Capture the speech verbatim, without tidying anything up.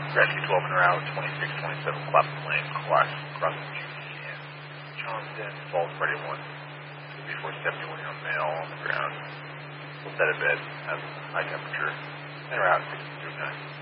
Rescue twelve en route, twenty-six twenty-seven Clapham Lane, Clark, crossing G P and Johnston, Falls Friday one, two before seventy-one on male on the ground. Full set of bed, has high temperature, and around sixty-two nine.